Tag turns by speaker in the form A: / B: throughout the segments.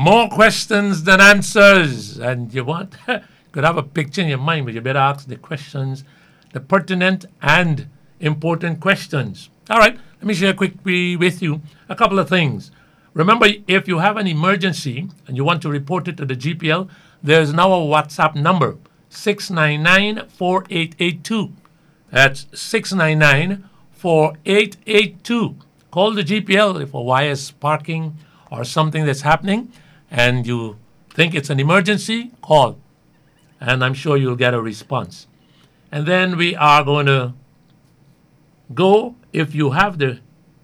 A: More questions than answers. And you want, could have a picture in your mind, but you better ask the questions, the pertinent and important questions. All right, let me share quickly with you a couple of things. Remember, if you have an emergency and you want to report it to the GPL, there's now a WhatsApp number, 699-4882. That's 699-4882. Call the GPL if a wire is sparking or something that's happening and you think it's an emergency, call. And I'm sure you'll get a response. And then we are going to go, if you have the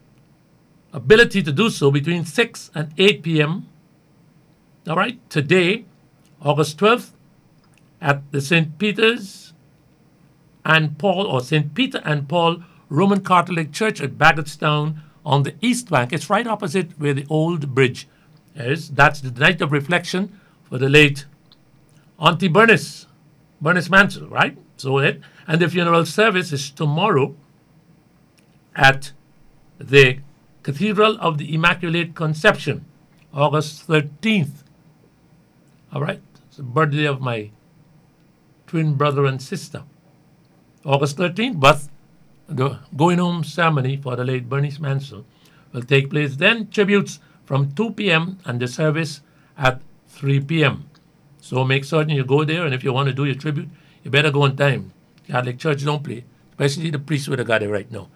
A: ability to do so, between 6 and 8 p.m. All right, today, August 12th, at the St. Peter's and Paul, or St. Peter and Paul Roman Catholic Church at Bagotstown on the East Bank. It's right opposite where the old bridge is. That's the night of reflection for the late Auntie Bernice Mansell, right? And the funeral service is tomorrow at the Cathedral of the Immaculate Conception, August 13th. All right? It's the birthday of my twin brother and sister. August 13th, but the going home ceremony for the late Bernice Mansell will take place. Then tributes from 2 p.m. and the service at 3 p.m. So make certain you go there, and if you want to do your tribute, you better go on time. Catholic Church don't play, especially the priest would have got it right now.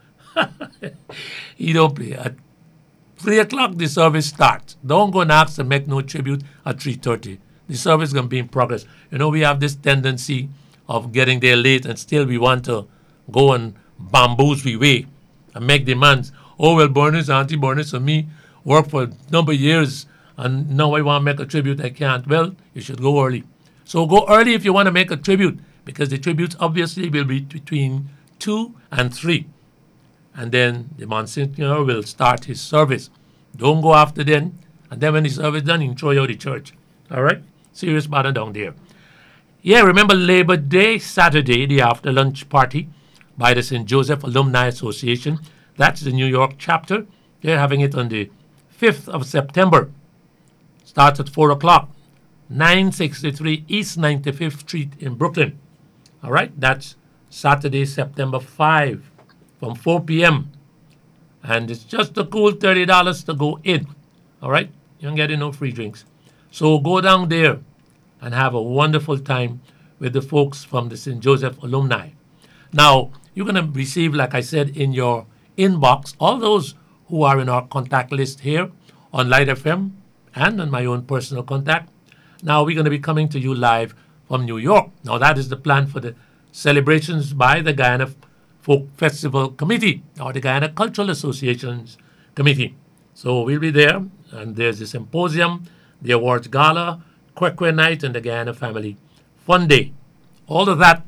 A: He don't play. At 3 o'clock, the service starts. Don't go and ask to make no tribute at 3:30. The service is going to be in progress. You know, we have this tendency of getting there late and still we want to go and bamboozle we way and make demands. Oh, well, Bernice, Auntie Bernice, and me work for a number of years and now I want to make a tribute. I can't. Well, you should go early. So go early if you want to make a tribute, because the tributes obviously will be between 2 and 3. And then the Monsignor will start his service. Don't go after then. And then when the service is done, you can throw you out of the church. All right? Serious matter down there. Yeah, remember Labor Day, Saturday, the after lunch party by the St. Joseph Alumni Association. That's the New York chapter. They're having it on the 5th of September. Starts at 4 o'clock. 963 East 95th Street in Brooklyn. All right? That's Saturday, September 5 from 4 p.m. And it's just a cool $30 to go in. All right? You don't get no free drinks. So go down there and have a wonderful time with the folks from the St. Joseph alumni. Now, you're going to receive, like I said, in your inbox, all those who are in our contact list here on Light FM and on my own personal contact. Now, we're going to be coming to you live from New York. Now, that is the plan for the celebrations by the Guyana Folk Festival Committee or the Guyana Cultural Associations Committee. So we'll be there, and there's the symposium, the awards gala, Kwekwe night, and the Guyana Family Fun Day. All of that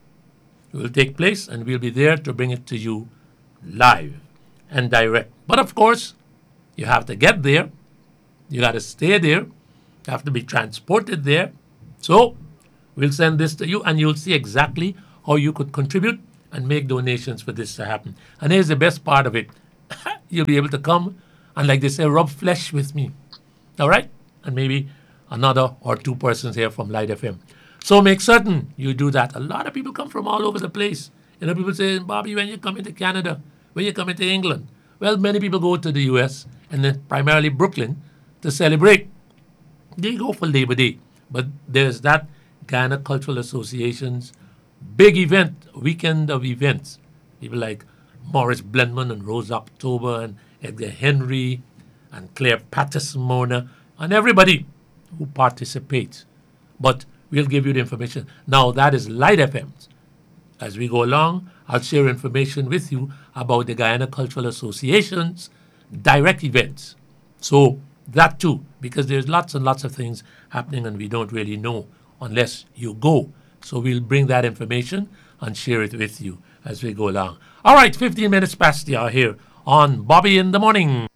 A: will take place, and we'll be there to bring it to you live and direct. But of course, you have to get there. You got to stay there. You have to be transported there. So we'll send this to you, and you'll see exactly how you could contribute and make donations for this to happen. And here's the best part of it. You'll be able to come and, like they say, rub flesh with me. All right? And maybe another or two persons here from Light FM. So make certain you do that. A lot of people come from all over the place. You know, people say, Bobby, when you come into Canada, when you come into England? Well, many people go to the U.S. and then primarily Brooklyn to celebrate. They go for Labor Day. But there's that Guyana Cultural Association's big event, weekend of events. People like Morris Blendman and Rose October and Edgar Henry and Claire Patterson-Mona and everybody who participates. But we'll give you the information. Now, that is Light FM. As we go along, I'll share information with you about the Guyana Cultural Association's direct events. So that too, because there's lots and lots of things happening and we don't really know unless you go. So we'll bring that information and share it with you as we go along. All right, 15 minutes past the hour here on Bobby in the Morning.